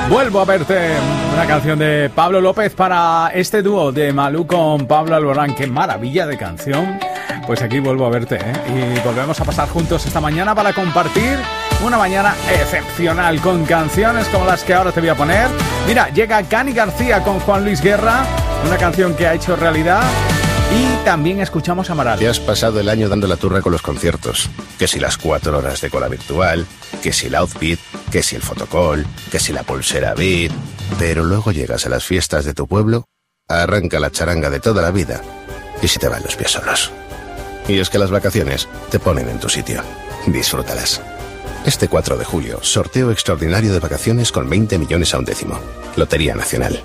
Vuelvo a verte, una canción de Pablo López para este dúo de Malú con Pablo Alborán. Qué maravilla de canción. Pues aquí vuelvo a verte, ¿eh? Y volvemos a pasar juntos esta mañana para compartir una mañana excepcional con canciones como las que ahora te voy a poner. Mira, llega Cani García con Juan Luis Guerra, una canción que ha hecho realidad. Y también escuchamos a Amaral. Te has pasado el año dando la turra con los conciertos. Que si las 4 horas de cola virtual, que si el outfit, que si el fotocall, que si la pulsera Beat. Pero luego llegas a las fiestas de tu pueblo, arranca la charanga de toda la vida y se te van los pies solos. Y es que las vacaciones te ponen en tu sitio. Disfrútalas. Este 4 de julio, sorteo extraordinario de vacaciones con 20 millones a un décimo. Lotería Nacional.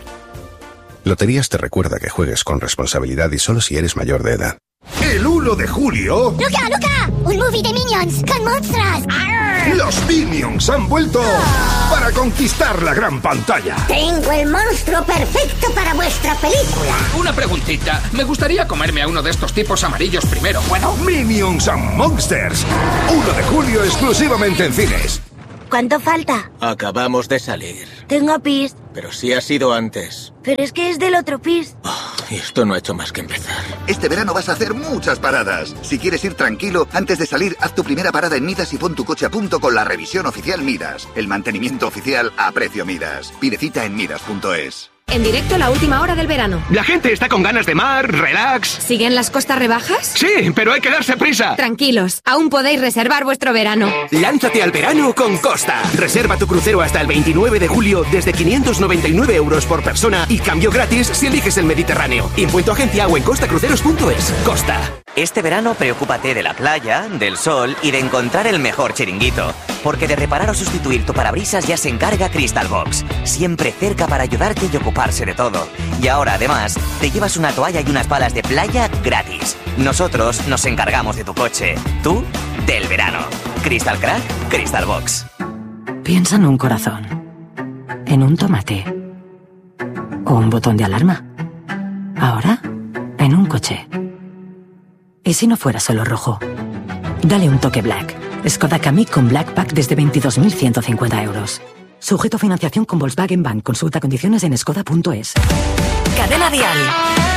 Loterías te recuerda que juegues con responsabilidad y solo si eres mayor de edad. El 1 de julio... ¡Luca, Luca! ¡Un movie de Minions con monstruos! ¡Arr! Los Minions han vuelto para conquistar la gran pantalla. Tengo el monstruo perfecto para vuestra película. Una preguntita. Me gustaría comerme a uno de estos tipos amarillos primero. ¿Bueno? Minions and Monsters. 1 de julio exclusivamente en cines. ¿Cuánto falta? Acabamos de salir. Tengo pis. Pero sí ha sido antes. Pero es que es del otro pis. Y esto no ha hecho más que empezar. Este verano vas a hacer muchas paradas. Si quieres ir tranquilo, antes de salir, haz tu primera parada en Midas y pon tu coche a punto con la revisión oficial Midas. El mantenimiento oficial a precio Midas. Pide cita en midas.es. En directo la última hora del verano. La gente está con ganas de mar, relax. ¿Siguen las costas rebajas? Sí, pero hay que darse prisa. Tranquilos, aún podéis reservar vuestro verano. Lánzate al verano con Costa. Reserva tu crucero hasta el 29 de julio desde 599 euros por persona y cambio gratis si eliges el Mediterráneo. Info en tu agencia o en costacruceros.es. Costa. Este verano preocúpate de la playa, del sol y de encontrar el mejor chiringuito. Porque de reparar o sustituir tu parabrisas ya se encarga Crystal Box. Siempre cerca para ayudarte y ocuparse de todo. Y ahora, además, te llevas una toalla y unas palas de playa gratis. Nosotros nos encargamos de tu coche. Tú, del verano. Crystal Crack, Crystal Box. Piensa en un corazón. En un tomate. O un botón de alarma. Ahora, en un coche. ¿Y si no fuera solo rojo? Dale un toque black. Skoda Kamiq con Black Pack desde 22.150 euros. Sujeto a financiación con Volkswagen Bank. Consulta condiciones en skoda.es. Cadena Dial.